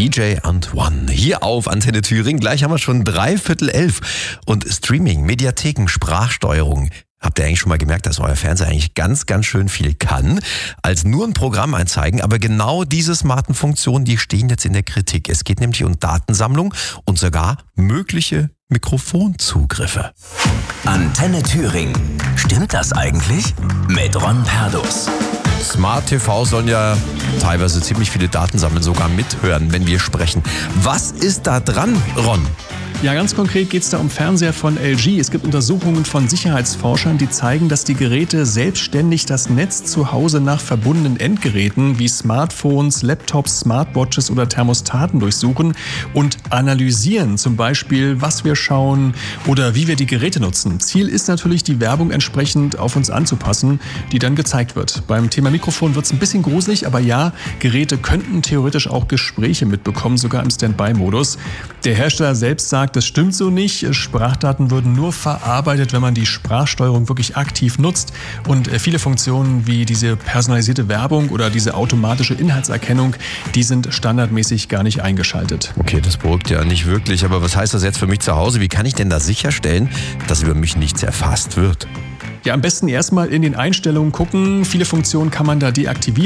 DJ Antoine hier auf Antenne Thüringen. Gleich haben wir schon 11:45 und Streaming, Mediatheken, Sprachsteuerung. Habt ihr eigentlich schon mal gemerkt, dass euer Fernseher eigentlich ganz, ganz schön viel kann, als nur ein Programm einzeigen? Aber genau diese smarten Funktionen, die stehen jetzt in der Kritik. Es geht nämlich um Datensammlung und sogar mögliche Mikrofonzugriffe. Antenne Thüringen. Stimmt das eigentlich? Mit Ron Perdus. Smart TV sollen ja teilweise ziemlich viele Daten sammeln, sogar mithören, wenn wir sprechen. Was ist da dran, Ron? Ja, ganz konkret geht es da um Fernseher von LG. Es gibt Untersuchungen von Sicherheitsforschern, die zeigen, dass die Geräte selbstständig das Netz zu Hause nach verbundenen Endgeräten wie Smartphones, Laptops, Smartwatches oder Thermostaten durchsuchen und analysieren. Zum Beispiel, was wir schauen oder wie wir die Geräte nutzen. Ziel ist natürlich, die Werbung entsprechend auf uns anzupassen, die dann gezeigt wird. Beim Thema Mikrofon wird es ein bisschen gruselig, aber ja, Geräte könnten theoretisch auch Gespräche mitbekommen, sogar im Standby-Modus. Der Hersteller selbst sagt, das stimmt so nicht. Sprachdaten würden nur verarbeitet, wenn man die Sprachsteuerung wirklich aktiv nutzt. Und viele Funktionen wie diese personalisierte Werbung oder diese automatische Inhaltserkennung, die sind standardmäßig gar nicht eingeschaltet. Okay, das beruhigt ja nicht wirklich. Aber was heißt das jetzt für mich zu Hause? Wie kann ich denn da sicherstellen, dass über mich nichts erfasst wird? Ja, am besten erstmal in den Einstellungen gucken. Viele Funktionen kann man da deaktivieren.